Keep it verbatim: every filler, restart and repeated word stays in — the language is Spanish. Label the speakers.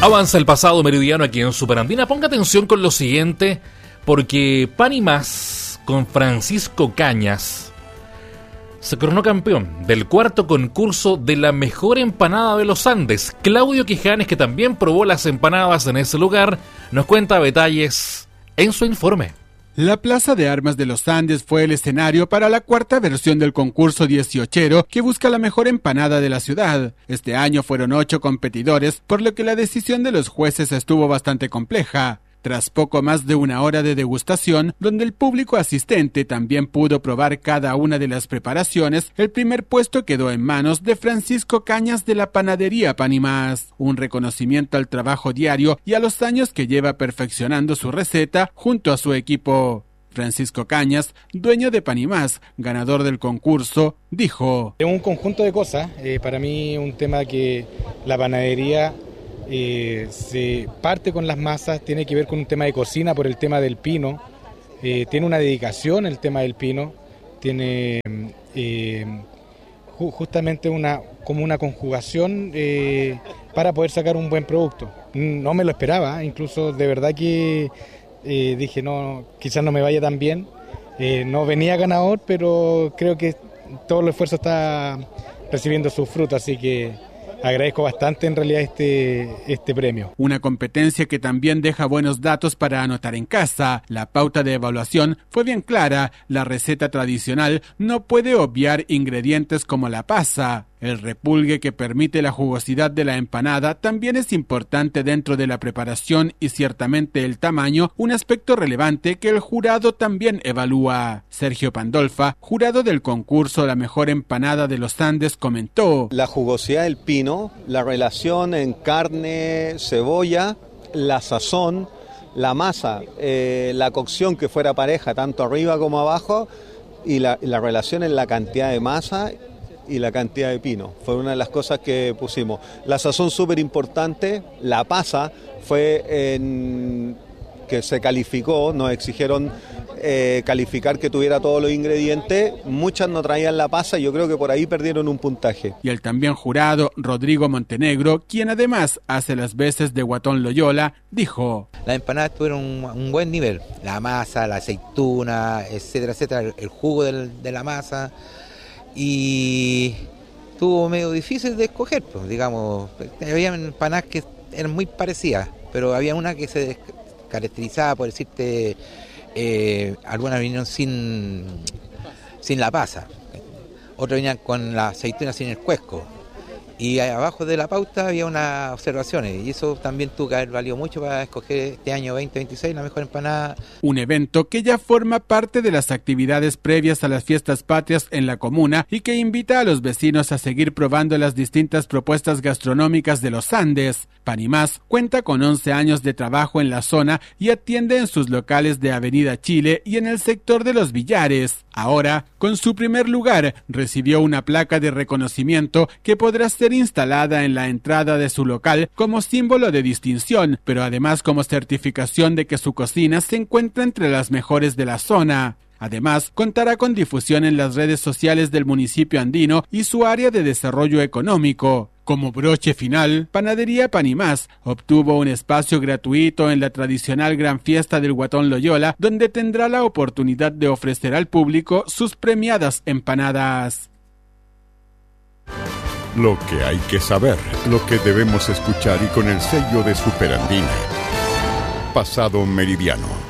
Speaker 1: Avanza el pasado meridiano aquí en Superandina. Ponga atención con lo siguiente, porque Pan y Más con Francisco Cañas se coronó campeón del cuarto concurso de la mejor empanada de los Andes. Claudio Quijanes, que también probó las empanadas en ese lugar, nos cuenta detalles en su informe.
Speaker 2: La Plaza de Armas de los Andes fue el escenario para la cuarta versión del concurso dieciochero que busca la mejor empanada de la ciudad. Este año fueron ocho competidores, por lo que la decisión de los jueces estuvo bastante compleja. Tras poco más de una hora de degustación, donde el público asistente también pudo probar cada una de las preparaciones, el primer puesto quedó en manos de Francisco Cañas de la panadería Pan y Más, un reconocimiento al trabajo diario y a los años que lleva perfeccionando su receta junto a su equipo. Francisco Cañas, dueño de Pan y Más, ganador del concurso, dijo:
Speaker 3: Es un conjunto de cosas, eh, para mí un tema que la panadería Eh, se parte con las masas, tiene que ver con un tema de cocina por el tema del pino, eh, tiene una dedicación el tema del pino, tiene eh, ju- justamente una como una conjugación eh, para poder sacar un buen producto. No me lo esperaba, incluso de verdad que eh, dije no, quizás no me vaya tan bien, eh, no venía ganador, pero creo que todo el esfuerzo está recibiendo sus frutos, así que agradezco bastante en realidad este, este premio.
Speaker 2: Una competencia que también deja buenos datos para anotar en casa. La pauta de evaluación fue bien clara. La receta tradicional no puede obviar ingredientes como la pasa. El repulgue que permite la jugosidad de la empanada también es importante dentro de la preparación y ciertamente el tamaño, un aspecto relevante que el jurado también evalúa. Sergio Pandolfa, jurado del concurso La Mejor Empanada de los Andes, comentó:
Speaker 4: la jugosidad del pino, la relación en carne, cebolla, la sazón, la masa, eh, la cocción que fuera pareja tanto arriba como abajo y la, la relación en la cantidad de masa y la cantidad de pino. Fue una de las cosas que pusimos. La sazón súper importante, la pasa fue en que se calificó, nos exigieron eh, calificar que tuviera todos los ingredientes, muchas no traían la pasa y yo creo que por ahí perdieron un puntaje.
Speaker 2: Y el también jurado Rodrigo Montenegro, quien además hace las veces de Guatón Loyola, dijo:
Speaker 5: las empanadas tuvieron un, un buen nivel, la masa, la aceituna, etcétera, etcétera, el, el jugo del, de la masa, y estuvo medio difícil de escoger, pues, digamos, había empanadas que eran muy parecidas, pero había una que se caracterizaba por decirte, eh, algunas vinieron sin, sin la pasa, otras venían con la aceituna sin el cuesco, y abajo de la pauta había unas observaciones, y eso también tuvo que haber valido mucho para escoger este año veinte veintiséis la mejor empanada.
Speaker 2: Un evento que ya forma parte de las actividades previas a las fiestas patrias en la comuna y que invita a los vecinos a seguir probando las distintas propuestas gastronómicas de los Andes. Pan y Más cuenta con once años de trabajo en la zona y atiende en sus locales de Avenida Chile y en el sector de Los Villares. Ahora, con su primer lugar, recibió una placa de reconocimiento que podrá ser instalada en la entrada de su local como símbolo de distinción, pero además como certificación de que su cocina se encuentra entre las mejores de la zona. Además, contará con difusión en las redes sociales del municipio andino y su área de desarrollo económico. Como broche final, Panadería Pan y Más obtuvo un espacio gratuito en la tradicional gran fiesta del Guatón Loyola, donde tendrá la oportunidad de ofrecer al público sus premiadas empanadas.
Speaker 6: Lo que hay que saber, lo que debemos escuchar y con el sello de Superandina. Pasado Meridiano.